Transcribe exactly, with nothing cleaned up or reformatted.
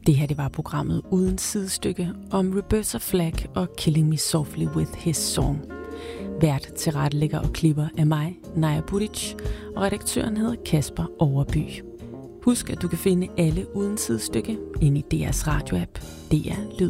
Det her det var programmet uden sidestykke om Roberta Flack og Killing Me Softly With His Song. Vært, tilrettelægger og klipper af mig, Naja Budic, og redaktøren hedder Kasper Overby. Husk, at du kan finde alle uden sidestykke inde i D R's radioapp, D R Lyd.